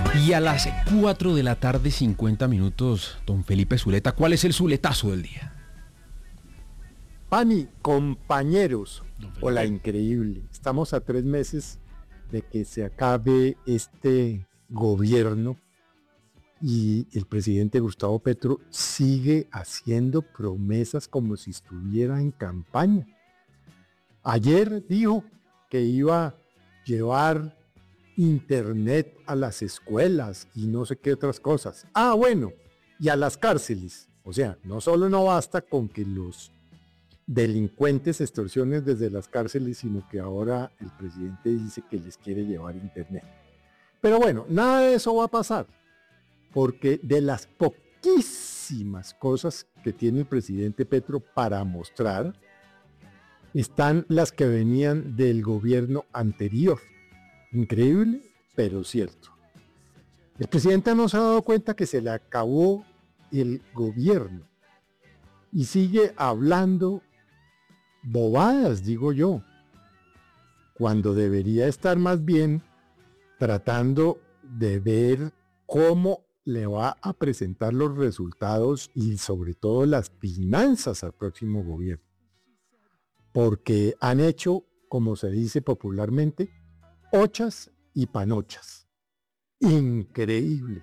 Y a las 4 de la tarde, 50 minutos, don Felipe Zuleta, ¿cuál es el zuletazo del día? Pani, compañeros, hola, increíble. Estamos a 3 meses de que se acabe este gobierno y el presidente Gustavo Petro sigue haciendo promesas como si estuviera en campaña. Ayer dijo que iba a llevar internet a las escuelas y no sé qué otras cosas. Ah, bueno, y a las cárceles. O sea, no solo no basta con que los delincuentes extorsiones desde las cárceles, sino que ahora el presidente dice que les quiere llevar internet. Pero bueno, nada de eso va a pasar, porque de las poquísimas cosas que tiene el presidente Petro para mostrar, están las que venían del gobierno anterior. Increíble, pero cierto. El presidente no se ha dado cuenta que se le acabó el gobierno y sigue hablando bobadas, digo yo, cuando debería estar más bien tratando de ver cómo le va a presentar los resultados y sobre todo las finanzas al próximo gobierno. Porque han hecho, como se dice popularmente, ochas y panochas. Increíble.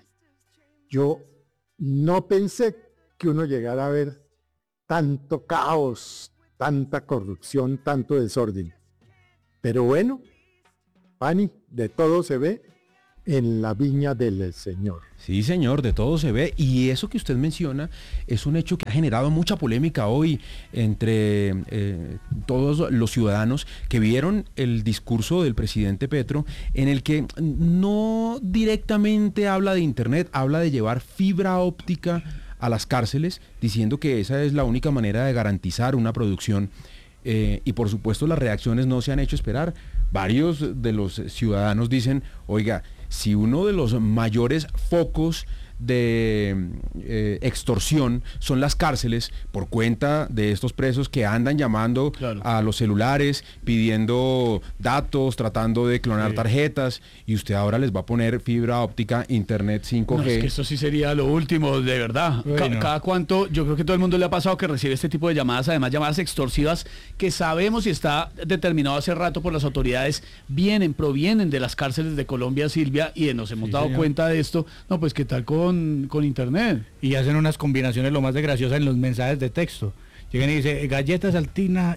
Yo no pensé que uno llegara a ver tanto caos, tanta corrupción, tanto desorden. Pero bueno, Pani, de todo se ve en la viña del Señor. Sí, señor, de todo se ve. Y eso que usted menciona es un hecho que ha generado mucha polémica hoy entre todos los ciudadanos que vieron el discurso del presidente Petro, en el que no directamente habla de internet, habla de llevar fibra óptica a las cárceles, diciendo que esa es la única manera de garantizar una producción. Y por supuesto las reacciones no se han hecho esperar. Varios de los ciudadanos dicen, oiga, si uno de los mayores focos de extorsión son las cárceles, por cuenta de estos presos que andan llamando a los celulares, pidiendo datos, tratando de clonar tarjetas, y usted ahora les va a poner fibra óptica, internet 5G. No, es que eso sí sería lo último, de verdad. Bueno. Cada cuánto, yo creo que todo el mundo le ha pasado que recibe este tipo de llamadas, además llamadas extorsivas, que sabemos y está determinado hace rato por las autoridades, provienen de las cárceles de Colombia, Silvia, y nos hemos dado cuenta de esto. No, pues qué tal con internet. Y hacen unas combinaciones lo más de graciosas en los mensajes de texto. Llegan y dicen, galletas Altina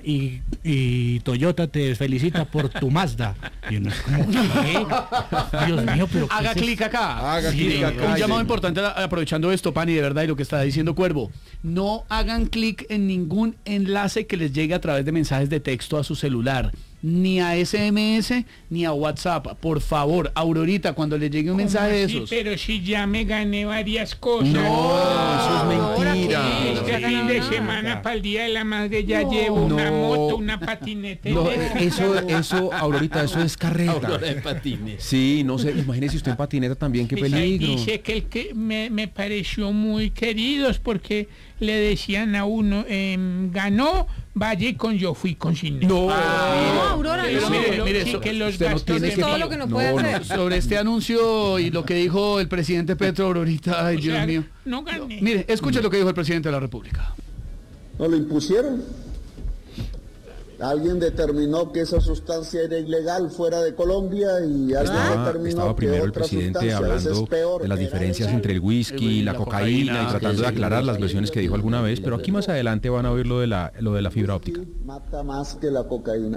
y Toyota te felicita por tu Mazda. Y uno es como, ¿qué? Dios mío, pero haga clic acá. Haga clic acá. Un llamado importante aprovechando esto, Pani, de verdad, y lo que está diciendo Cuervo. No hagan clic en ningún enlace que les llegue a través de mensajes de texto a su celular. Ni a SMS ni a WhatsApp, por favor. Aurorita, cuando le llegue un mensaje de esos. Pero si ya me gané varias cosas. No, eso es mentira. Este fin de semana para el Día de la Madre ya llevo una moto, una patineta. No, eso, Aurorita, eso es carrera. Aurora de patines. Sí, no sé, imagínese usted en patineta también, qué peligro. Dice que el que me pareció muy queridos porque le decían a uno, ganó, vaya con yo fui con Cine. No, Aurora, mire, que los gastos de todo lo que no puede hacer. Sobre este anuncio y lo que dijo el presidente Petro, Aurorita, ay, Dios mío. No gané. Mire, escuche lo que dijo el presidente de la República. No lo impusieron. Alguien determinó que esa sustancia era ilegal fuera de Colombia y alguien determinó estaba primero el presidente hablando de las diferencias entre el whisky y la cocaína y tratando de aclarar las versiones que dijo alguna vez, pero aquí más adelante van a oír lo de la fibra óptica. Mata más que la cocaína,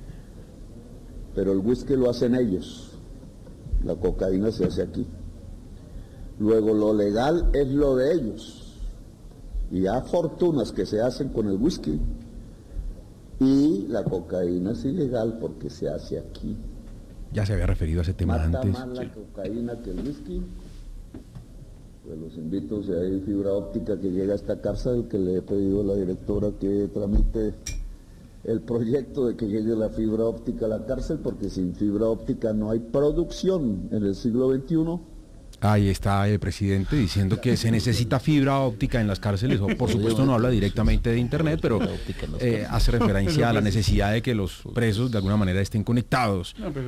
pero el whisky lo hacen ellos, la cocaína se hace aquí. Luego lo legal es lo de ellos y hay fortunas que se hacen con el whisky. Y la cocaína es ilegal porque se hace aquí. Ya se había referido a ese tema Mata antes. más la cocaína que el whisky. Pues los invito, si hay fibra óptica que llega a esta cárcel, que le he pedido a la directora que tramite el proyecto de que llegue la fibra óptica a la cárcel, porque sin fibra óptica no hay producción en el siglo XXI. Ahí está el presidente diciendo que se necesita fibra óptica en las cárceles, o por supuesto no habla directamente de internet, pero hace referencia a la necesidad de que los presos de alguna manera estén conectados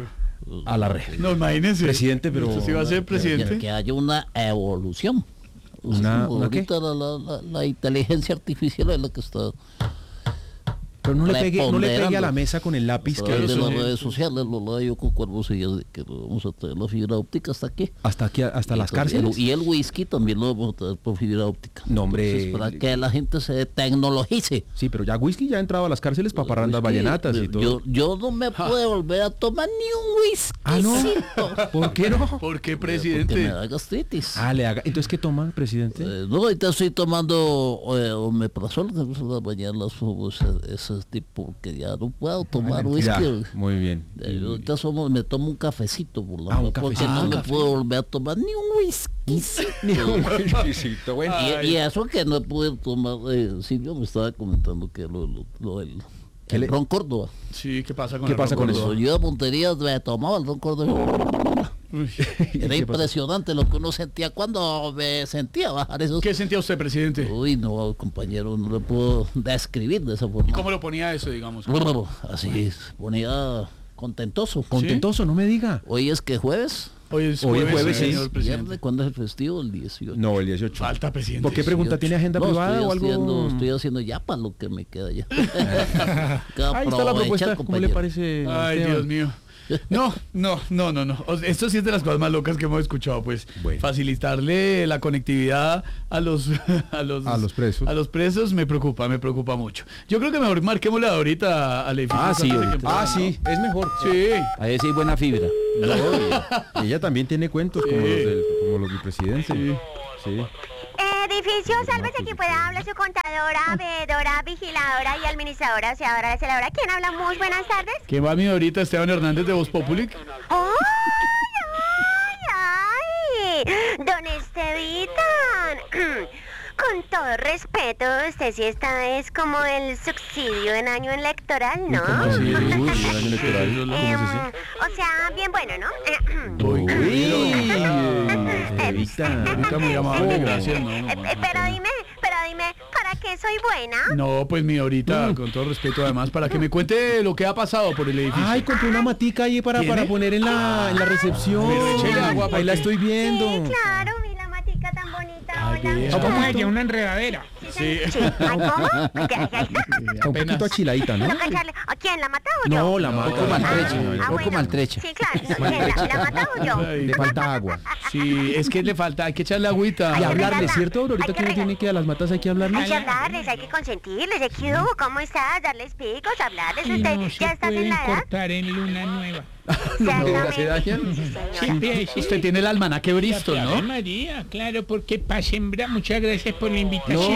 A la red. No, imagínense. Presidente, pero... ¿Usted sí va a ser presidente? Que haya una evolución. ¿Una qué? Ahorita la inteligencia artificial es la que está... Pero no le pegue a la mesa con el lápiz. Que de las redes sociales, yo concuerdo que vamos a tener la fibra óptica hasta aquí. Hasta las cárceles. Y el whisky también lo vamos a tener por fibra óptica. No, hombre. Entonces, para que la gente se tecnologice. Sí, pero ya whisky ya ha entrado a las cárceles para parrandas vallenatas y todo. Yo no me puedo volver a tomar ni un whisky. Ah, ¿no? ¿Por qué no? ¿Por qué, presidente? Porque me da gastritis. Entonces, ¿qué toma, presidente? No, ahorita estoy tomando omeprazol en las mañanas, ese tipo, que ya no puedo tomar whisky. Ya, muy bien. Ahorita me tomo un cafecito por la un porque cafecito. no me puedo volver a tomar ni un whisky. Ni un whiskycito, bueno. Y eso que no pude tomar, Silvio me estaba comentando que el ron Córdoba. Sí, ¿qué pasa con Cuando eso? yo de Montería me tomaba el ron Córdoba. Era impresionante lo que uno sentía cuando me sentía bajar esos... ¿Qué sentía usted, presidente? Uy, no, compañero, no lo puedo describir de esa forma. ¿Cómo lo ponía eso, digamos? Así, ponía contentoso. Contentoso, no me diga. Hoy es que jueves. Hoy es jueves, sí. señor presidente. Viernes, ¿cuándo es el festivo? El 18. No, el 18. Falta, presidente. ¿Por qué pregunta? ¿Tiene agenda privada o algo? Estoy haciendo ya para lo que me queda ya. Ahí está la propuesta. ¿Cómo le parece? Ay, Esteban? Dios mío. No. Esto sí es de las cosas más locas que hemos escuchado, pues. Bueno. Facilitarle la conectividad a los presos. A los presos me preocupa mucho. Yo creo que mejor marquémosle ahorita al edificio. Sí, es mejor. Sí. Ahí sí hay buena fibra. No, y ella también tiene cuentos como los del presidente. Sí. Edificio, sálvese quien pueda. Habla su contadora, veedora, vigiladora y administradora, aseadora, celadora. ¿Quién habla? Muy buenas tardes. ¿Quién va mi ahorita? Esteban Hernández de Voz Populi. ¡Ay! Don Estevitan. Con todo respeto, usted sí es como el subsidio en año electoral, ¿no? ¿Cómo así? El año electoral, ¿cómo es así? O sea, bien bueno, ¿no? Uy, Evita. Muy amable, gracias. Pero dime, ¿para qué soy buena? No, pues mi ahorita, con todo respeto además, para que me cuente lo que ha pasado por el edificio. Ay, compré una matica ahí para poner en la recepción. Pero échele agua, ahí la estoy viendo. Sí, claro, vi la matica tan bonita. Hola. Como ella, una enredadera. Sí. Ay, ¿cómo? Un poquito achiladita, ¿no? ¿A quién? ¿La mata o yo? No, la mata. Poco maltrecha. Sí, claro. ¿Quién? ¿La mata o yo? Le falta agua. Sí, es que le falta, hay que echarle agüita. Y hablarle, ¿cierto? Ahorita que uno tiene que a las matas hay que hablarles. Hay que hablarles, hay que consentirles. ¿De qué hubo? ¿Cómo estás? Darles picos, hablarles. Y Usted no ya se estás en pueden la edad. cortar en luna nueva. ¿Se dañan? Sí, Usted tiene el almanaque Bristol, Ave ¿no? María, claro, porque para sembrar, muchas gracias por la invitación.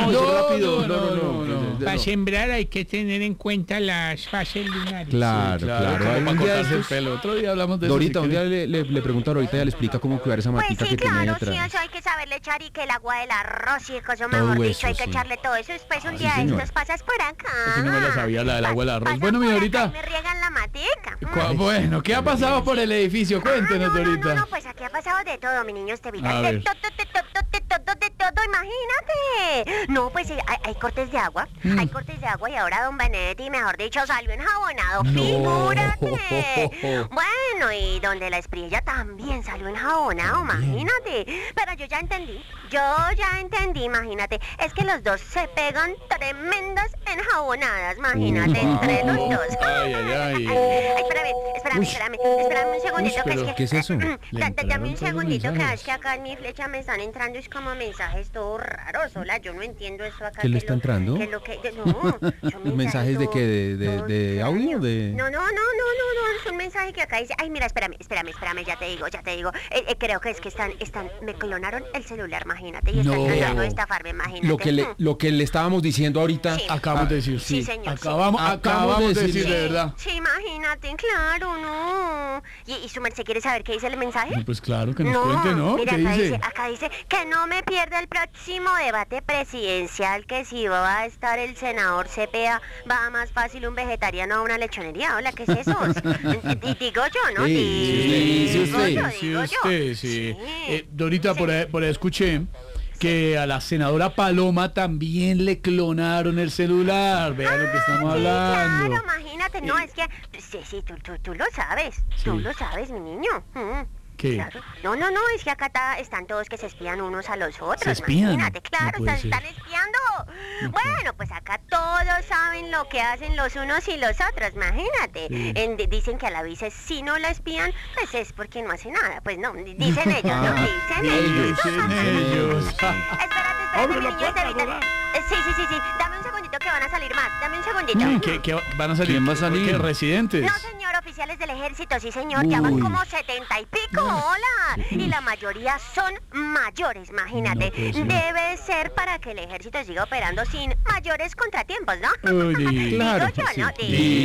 No. Para sembrar hay que tener en cuenta las fases lunares. Claro. Para Un día cortarse el estos- pelo. Otro día hablamos de eso. Dorita, si un día quiere. le pregunto a Dorita, ella le explica cómo cuidar esa Pues matica sí, que tiene ahí claro, sí, atrás. eso hay que saberle echar y que el agua del arroz y el coso, Todo mejor eso, dicho, hay que sí. echarle todo eso. Después un Sí, día de señor. estos pasas por acá. Esa sí no me la sabía, la del agua del arroz. Pasan Bueno, mi por acá Dorita. y me riegan la matica. Bueno, ¿qué ha pasado por el edificio? Cuéntenos, Dorita. No, pues aquí ha pasado de todo, mi niño Estevita. A De ver. todo, imagínate. No, pues hay cortes de agua, hay cortes de agua y ahora don Benedetti, mejor dicho, salió enjabonado. Figúrate. Bueno, y donde la espriella también salió enjabonado, imagínate. Pero yo ya entendí, imagínate. Es que los dos se pegan tremendas enjabonadas, imagínate, entre los dos. Ay. Espérame un segundito, que es que... ¿Qué es eso? Dame un segundito, que es que acá en mi flecha me están entrando es como mensajes todos raros, hola, yo no entiendo eso acá. ¿Qué le está entrando? No, ¿Mensajes de qué? ¿De audio? No, es un mensaje que acá dice, ay, mira, espérame, ya te digo. Creo que es que me clonaron el celular, imagínate, y están tratando de estafarme, imagínate. Lo que le estábamos diciendo ahorita. Sí. Acabamos de decir, Sí, señor, sí. Acabamos de decir, de verdad. Sí, imagínate, claro, no. ¿Y su merced quiere saber qué dice el mensaje? Pues claro, que nos cuente, ¿no? Mira, ¿Qué dice? acá dice que no me pierda el próximo debate presidencial, que si va a estar el senador Cepeda, va más fácil un vegetariano a una lechonería. Hola, ¿qué es eso? Y digo yo, ¿no? Sí, Digo yo. Sí. Dorita, por ahí escuché que a la senadora Paloma también le clonaron el celular. Vea lo que estamos hablando. Claro, imagínate, no, es que, sí, tú lo sabes, tú lo sabes, mi niño. ¿Qué? Claro. No, es que acá están todos que se espían unos a los otros. ¿Se espían? Imagínate, claro, No puede están espiando. Bueno, pues acá todos saben lo que hacen los unos y los otros, imagínate. Sí. Dicen que a la vice si no la espían, pues es porque no hace nada. Pues no, dicen ellos, ¿no? Dicen ellos. Espérate, mi niño, Sí. Dame un segundito que van a salir más. Dame un segundito. ¿Qué van a salir? ¿Quién va a salir? ¿Qué, residentes? No, señor, oficiales del ejército, sí, señor. Ya van como 70 y pico, hola. Y la mayoría son mayores, imagínate. Debe ser para que el ejército siga operando sin mayores contratiempos, ¿no? Uy, claro, Digo yo, ¿no?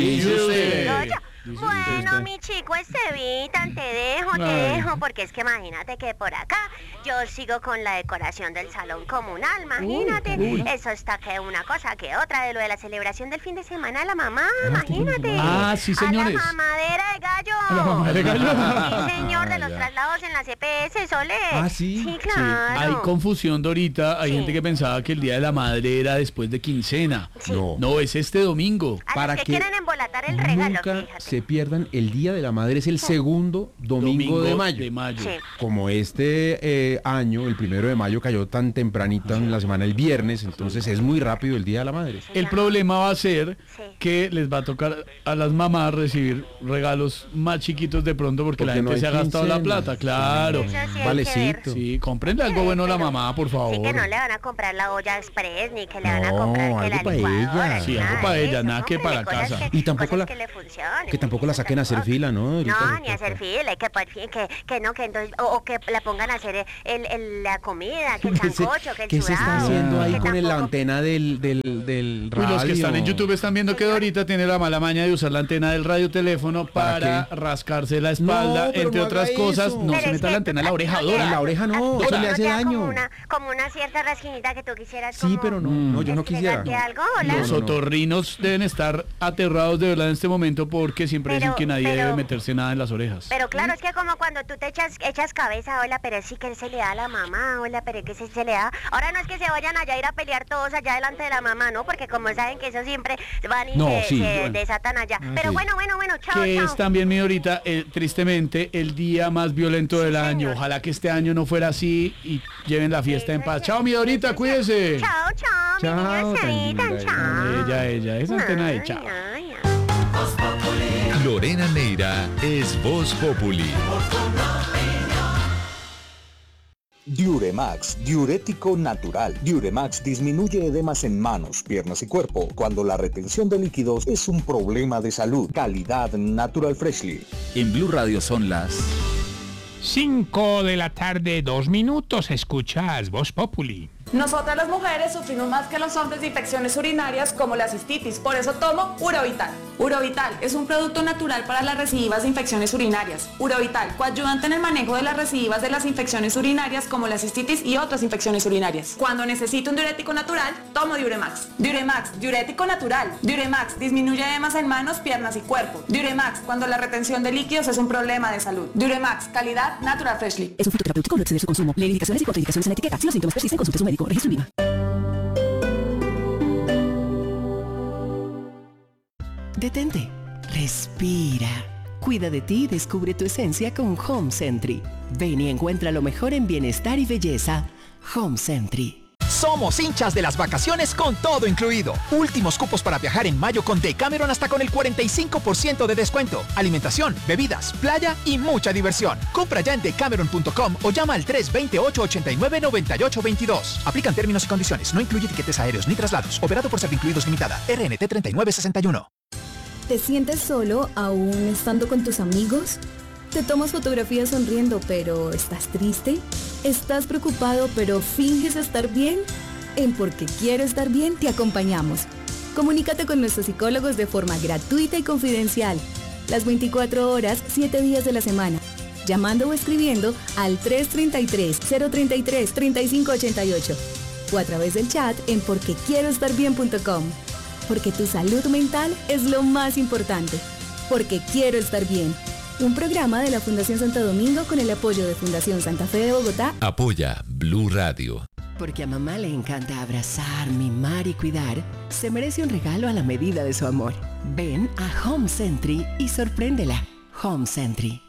Digo Digo yo. Bueno, mi chico Estevitan, te dejo, porque es que imagínate que por acá yo sigo con la decoración del salón comunal, imagínate. Eso está que una cosa que otra, de lo de la celebración del fin de semana de la mamá, imagínate. Sí, señores. A la mamadera de gallo. ¿A la mamadera de gallo? Sí, señor, de los traslados en la CPS, Sole. Sí. Sí, claro. Hay confusión, Dorita. Hay gente que pensaba que el Día de la Madre era después de quincena. Sí. No, es este domingo. A para los que que quieren embolatar el regalo, Nunca fíjate. se pierdan el Día de la Madre, es el segundo domingo de mayo. Sí. Como este año, el 1 de mayo cayó tan tempranito en la semana, el viernes, entonces es muy rápido el Día de la Madre. El problema va a ser Sí. que les va a tocar a las mamás recibir regalos más chiquitos de pronto porque la Porque no gente se ha hay gastado la quincena. plata, claro. Eso sí hay que Valecito. Sí, cómprenle algo bueno a la mamá, por favor. Sí, que no le van a comprar la olla express, ni que le van a No, comprar que algo la pa' licuadora. ella. Sí, algo nada pa' de ella, eso, nada que cómprele para cosas casa. que- Y tampoco cosas la- que le funcionen. Que tampoco la saquen a hacer fila, ¿no? No, Ahorita, ni a hacer fila, que por fin, que no, que entonces, o que la pongan a hacer la comida, que el sancocho, que el ¿Qué se está sudado, haciendo ahí que con la tampoco- antena del Uy, radio? los que están en YouTube están viendo que Dorita tiene la mala maña de usar la antena del radioteléfono ¿Para para rascarse la espalda, No, pero entre no otras haga cosas. eso. No Pero se es meta que la antena en la oreja, no Dora. En la oreja no, eso le hace te da daño. Como una cierta rasquinita que tú quisieras. Sí, como pero no, yo no quisiera. estregarte algo, hola. Los otorrinos deben estar aterrados de verdad en este momento porque siempre dicen Pero- que nadie pero- debe meterse nada en las orejas. Pero claro, es que como cuando tú te echas cabeza, hola, pero sí que se le da a la mamá, hola, pero que se le da. Ahora no es que se vayan allá a ir a pelear todos allá delante de la mamá, ¿no? Porque como saben que eso siempre van y No, se sí, bueno. desatan allá. Pero sí. bueno, chao, Que chao. es también, mi Dorita, tristemente, el día más violento del año. señor. Ojalá que este año no fuera así y lleven la fiesta en paz. Chao, mi Dorita, cuídese. Chao, mi Chao, niño tan Estevitan, linda chao. Ella, esa antena de chao. Ay. Lorena Neira es Voz Populi. Diuremax, diurético natural. Diuremax disminuye edemas en manos, piernas y cuerpo cuando la retención de líquidos es un problema de salud. Calidad Natural Freshly. En Blue Radio son las 5 de la tarde, 2 minutos, escuchas Voz Populi. Nosotras las mujeres sufrimos más que los hombres de infecciones urinarias como la cistitis, por eso tomo Urovital. Urovital es un producto natural para las recidivas de infecciones urinarias. Urovital, coayudante en el manejo de las recidivas de las infecciones urinarias como la cistitis y otras infecciones urinarias. Cuando necesito un diurético natural, tomo Diuremax. Diuremax, diurético natural. Diuremax disminuye edemas en manos, piernas y cuerpo. Diuremax, cuando la retención de líquidos es un problema de salud. Diuremax, calidad Natural Freshly. Es un fitoterapéutico, no exceder su consumo. Lee indicaciones y contraindicaciones en la etiqueta. Si los síntomas persisten, consulte a su médico. Registro INVIMA. Detente. Respira. Cuida de ti y descubre tu esencia con Home Sentry. Ven y encuentra lo mejor en bienestar y belleza. Home Sentry. Somos hinchas de las vacaciones con todo incluido. Últimos cupos para viajar en mayo con Decameron hasta con el 45% de descuento. Alimentación, bebidas, playa y mucha diversión. Compra ya en decameron.com o llama al 320-889-9822. Aplican términos y condiciones. No incluye tiquetes aéreos ni traslados. Operado por Servincluidos Limitada. RNT 3961. ¿Te sientes solo aún estando con tus amigos? ¿Te tomas fotografías sonriendo pero estás triste? ¿Estás preocupado pero finges estar bien? En Porque Quiero Estar Bien te acompañamos. Comunícate con nuestros psicólogos de forma gratuita y confidencial. Las 24 horas, 7 días de la semana. Llamando o escribiendo al 333-033-3588 o a través del chat en porquequieroestarbien.com. Porque tu salud mental es lo más importante. Porque Quiero Estar Bien. Un programa de la Fundación Santo Domingo con el apoyo de Fundación Santa Fe de Bogotá. Apoya Blue Radio. Porque a mamá le encanta abrazar, mimar y cuidar, se merece un regalo a la medida de su amor. Ven a Home Sentry y sorpréndela. Home Sentry.